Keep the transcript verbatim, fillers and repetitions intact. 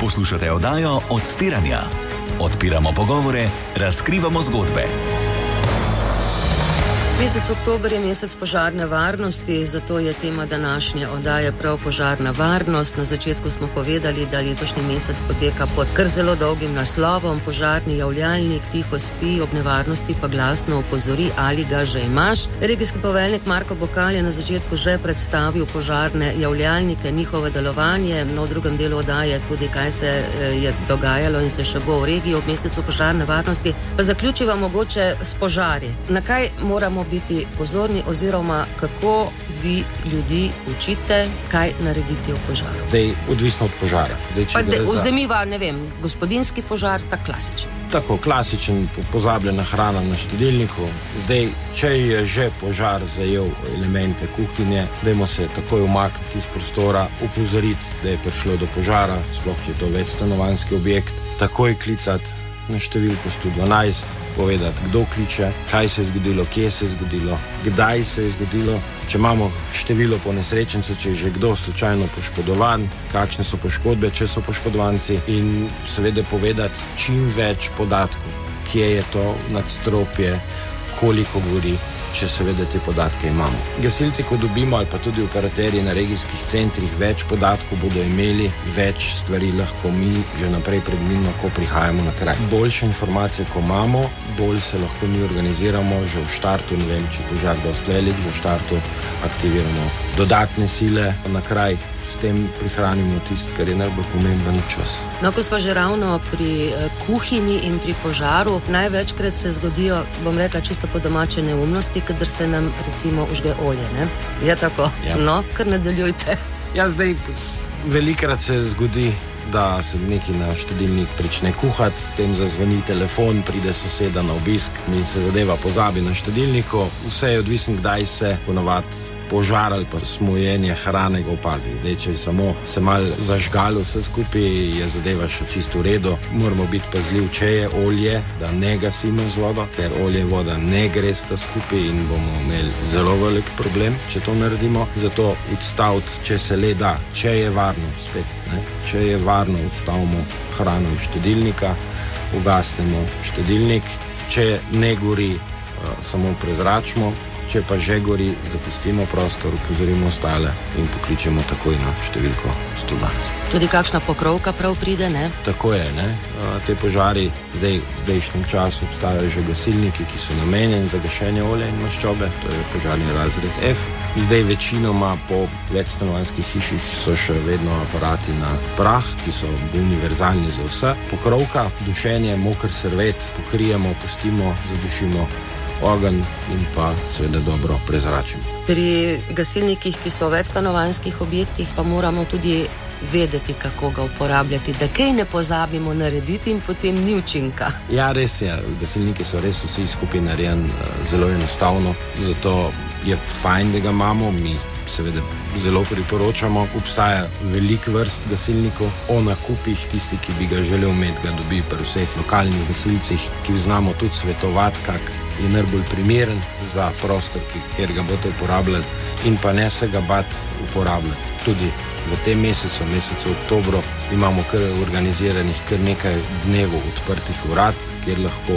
Poslušate oddajo Odstiranja. Odpiramo pogovore, razkrivamo zgodbe. Mesec oktober je mesec požarne varnosti, zato je tema današnje oddaje prav požarna varnost. Na začetku smo povedali, da letošnji mesec poteka pod kar zelo dolgim naslovom Požarni javljalnik, tiho spi, ob nevarnosti pa glasno opozori, ali ga že imaš. Regijski poveljnik Marko Bokal je na začetku že predstavil požarne javljalnike, njihovo delovanje, no v drugem delu oddaje tudi, kaj se je dogajalo in se še bo v regiji ob mesecu požarne varnosti. Pa zaključiva mogoče s požari. Na kaj moramo biti pozorni oziroma kako vi ljudi učite, kaj narediti v požaru? Dej, odvisno od požara. Dej, pa de, vzemiva, ne vem, gospodinski požar, tak klasičen. Tako, klasičen, pozabljena hrana na štedilniku. Zdaj, če je že požar zajel elemente kuhinje, dajmo se takoj umakniti iz prostora, upozoriti, da je prišlo do požara, sploh če je to večstanovanjski objekt, takoj klicati na številko sto dvanajst, povedati, kdo kliče, kaj se je zgodilo, kje se je zgodilo, kdaj se je zgodilo, če imamo število ponesrečencev, če je že kdo slučajno poškodovan, kakšne so poškodbe, če so poškodovanci, in seveda povedati čim več podatkov, kje je to nadstropje, koliko gori, če seveda te podatke imamo. Gasilci, ko dobimo, ali pa tudi operaterji na regijskih centrih, več podatkov bodo imeli, več stvari lahko mi že naprej predvidimo, ko prihajamo na kraj. Boljše informacije, ko imamo, bolj se lahko mi organiziramo že v štartu, ne vem, če požar dosti velik, že v štartu aktiviramo dodatne sile na kraj. S tem prihranimo tisto, kar je najbolj pomemben čas. No, ko smo že ravno pri eh, kuhinji in pri požaru, največkrat se zgodijo, bom rekla čisto po domače, neumnosti, kadar se nam recimo užge olje, ne? Je tako? Ja. No, kar nadaljujte. Ja, zdaj velikrat se zgodi, da se neki na štedilnik prične kuhati, tem zazvoni telefon, pride soseda na obisk in se zadeva pozabi na štedilniku. Vse je odvisno, kdaj se ponovadi požar ali pa smojenje hrane ga opazi. Zdaj, če je samo se malo zažgalo vse skupaj, je zadeva še čisto v redu. Moramo biti pazljiv, če je olje, da ne gasimo z vodo, ker olje in voda ne gresta skupaj in bomo imeli zelo velik problem, če to naredimo. Zato odstaviti, če se le da, če je varno, spet, ne? Če je varno, odstavimo hrano iz štedilnika, ugasnemo štedilnik, če ne gori, samo prezračimo. Če pa že gori, zapustimo prostor, upozorimo ostale in pokličemo takoj na številko sto dvanajst. Tudi kakšna pokrovka prav pride, ne? Tako je, ne? Te požari zdaj v zdajšnjem času obstajajo že gasilniki, ki so namenjeni za gašenje olja in maščobe, to je požarni razred F. Zdaj večinoma po večstanovanjskih hiših so še vedno aparati na prah, ki so univerzalni za vse. Pokrovka, dušenje, moker servet, pokrijemo, pustimo, zadušimo ogenj in pa seveda dobro prezračimo. Pri gasilnikih, ki so v večstanovanjskih objektih, pa moramo tudi vedeti, kako ga uporabljati, da kaj ne pozabimo narediti in potem ni učinka. Ja, res je. Gasilniki so res vsi skupaj narejeni zelo enostavno, zato je fajn, da ga imamo. Mi seveda zelo priporočamo. Obstaja velik vrst gasilnikov. O nakupih, tisti, ki bi ga želel imeti, ga dobi pri vseh lokalnih gasilcih, ki znamo tudi svetovati, kak je najbolj primeren za prostor, kjer ga boste uporabljali, in pa ne se ga bat uporabljati. Tudi v tem mesecu, mesecu oktobru, imamo kar organiziranih kar nekaj dnevov odprtih vrat, kjer lahko